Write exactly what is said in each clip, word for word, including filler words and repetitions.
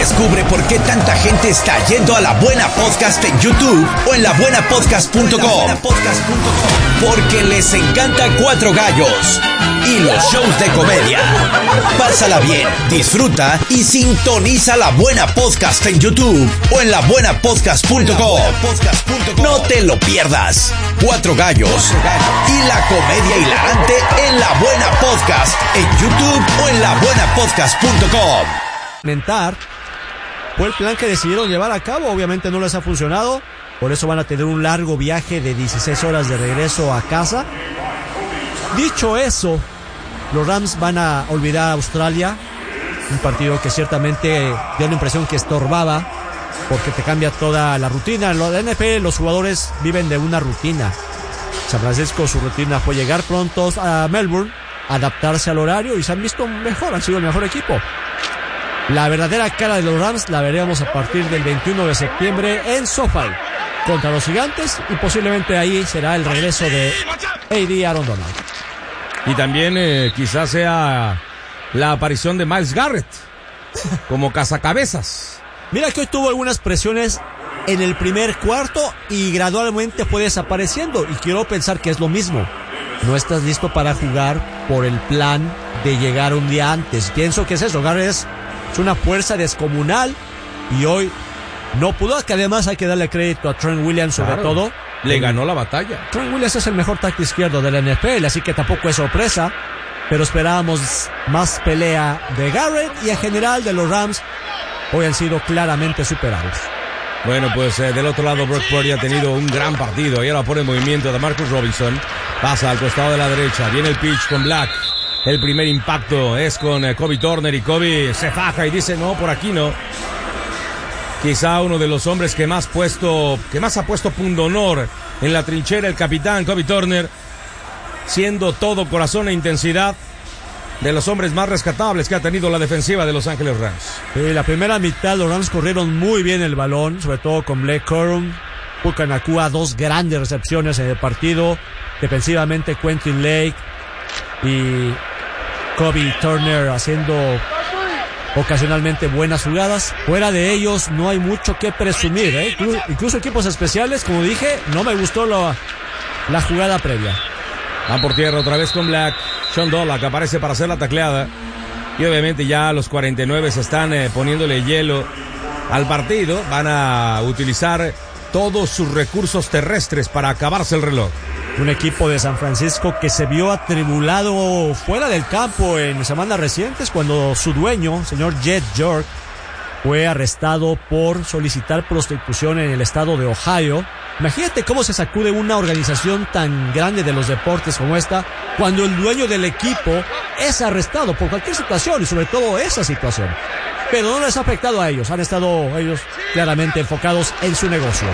Descubre por qué tanta gente está yendo a La Buena Podcast en YouTube o en la buena podcast punto com. Porque les encanta Cuatro Gallos y los shows de comedia. Pásala bien, disfruta y sintoniza La Buena Podcast en YouTube o en la buena podcast punto com. No te lo pierdas. Cuatro Gallos y la comedia hilarante en La Buena Podcast en YouTube o en la buena podcast punto com. Mentar fue el plan que decidieron llevar a cabo. Obviamente no les ha funcionado, por eso van a tener un largo viaje de dieciséis horas de regreso a casa. Dicho eso, los Rams van a olvidar a Australia, un partido que ciertamente dio la impresión que estorbaba, porque te cambia toda la rutina. En la N F L los jugadores viven de una rutina. San Francisco, su rutina fue llegar prontos a Melbourne, adaptarse al horario, y se han visto mejor, han sido el mejor equipo. La verdadera cara de los Rams la veremos a partir del veintiuno de septiembre en SoFi contra los Gigantes, y posiblemente ahí será el regreso de A D Aaron Donald. Y también eh, quizás sea la aparición de Myles Garrett como cazacabezas. Mira que hoy tuvo algunas presiones en el primer cuarto y gradualmente fue desapareciendo, y quiero pensar que es lo mismo. No estás listo para jugar por el plan de llegar un día antes. Pienso que es eso. Garrett es Es una fuerza descomunal y hoy no pudo, que además hay que darle crédito a Trent Williams sobre claro, todo. Le ganó la batalla. Trent Williams es el mejor tackle izquierdo de la N F L, así que tampoco es sorpresa, pero esperábamos más pelea de Garrett, y en general de los Rams hoy han sido claramente superados. Bueno, pues eh, del otro lado Brock Purdy ha tenido un gran partido y ahora pone en movimiento de Marcus Robinson, pasa al costado de la derecha, viene el pitch con Black. El primer impacto es con eh, Kobe Turner, y Kobe se faja y dice no, por aquí no. Quizá uno de los hombres que más puesto, que más ha puesto pundonor en la trinchera, el capitán Kobe Turner, siendo todo corazón e intensidad, de los hombres más rescatables que ha tenido la defensiva de Los Ángeles Rams. Sí, la primera mitad los Rams corrieron muy bien el balón, sobre todo con Blake Corum, Puka Nacua, dos grandes recepciones en el partido. Defensivamente Quentin Lake y Kobe Turner haciendo ocasionalmente buenas jugadas. Fuera de ellos no hay mucho que presumir, ¿eh? Incluso, incluso equipos especiales, como dije, no me gustó la, la jugada previa. Va por tierra otra vez con Black. Sean Dollack aparece para hacer la tacleada. Y obviamente ya los cuarenta y nueve se están eh, poniéndole hielo al partido. Van a utilizar todos sus recursos terrestres para acabarse el reloj. Un equipo de San Francisco que se vio atribulado fuera del campo en semanas recientes cuando su dueño, señor Jed York, fue arrestado por solicitar prostitución en el estado de Ohio. Imagínate cómo se sacude una organización tan grande de los deportes como esta cuando el dueño del equipo es arrestado por cualquier situación, y sobre todo esa situación. Pero no les ha afectado a ellos, han estado ellos claramente enfocados en su negocio.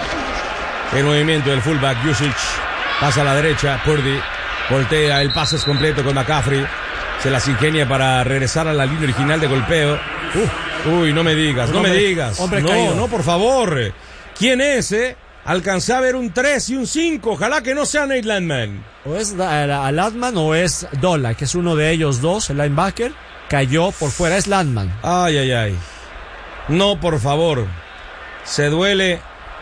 El movimiento del fullback Jusic. Pasa a la derecha, Purdy voltea, el pase es completo con McCaffrey, se las ingenia para regresar a la línea original de golpeo. Uh, uy, no me digas, no hombre, me digas. Hombre no, caído. no, por favor. ¿Quién es, eh? Alcancé a ver un tres y un cinco, ojalá que no sea Nate Landman. O es a Landman o es Dollack, que es uno de ellos dos, el linebacker, cayó por fuera, es Landman. Ay, ay, ay. No, por favor. Se duele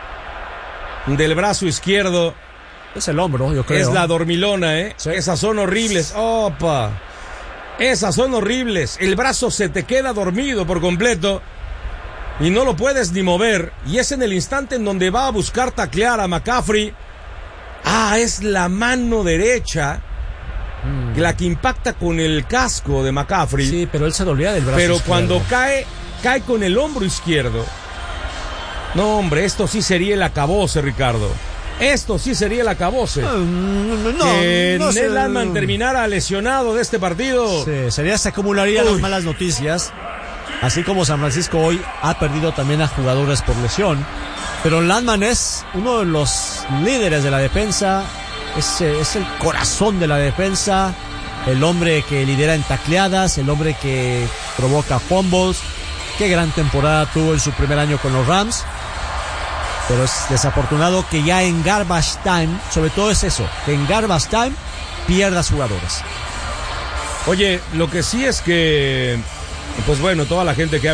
del brazo izquierdo. Es el hombro, yo creo. Es la dormilona, ¿eh? Sí. Esas son horribles. Opa. Esas son horribles. El brazo se te queda dormido por completo y no lo puedes ni mover. Y es en el instante en donde va a buscar taclear a McCaffrey. Ah, es la mano derecha mm. la que impacta con el casco de McCaffrey. Sí, pero él se dolía del brazo Pero izquierdo. cuando cae, cae con el hombro izquierdo. No, hombre, esto sí sería el acabose, Ricardo. Esto sí sería el acabose. No, no, no, que no Nate Landman terminara lesionado de este partido. Sí, sería, se acumularían las malas noticias. Así como San Francisco hoy ha perdido también a jugadores por lesión. Pero Landman es uno de los líderes de la defensa. Es, es el corazón de la defensa. El hombre que lidera en tacleadas. El hombre que provoca fumbles. Qué gran temporada tuvo en su primer año con los Rams. Pero es desafortunado que ya en garbage time, sobre todo es eso, que en garbage time pierdas jugadores. Oye, lo que sí es que, pues bueno, toda la gente que ha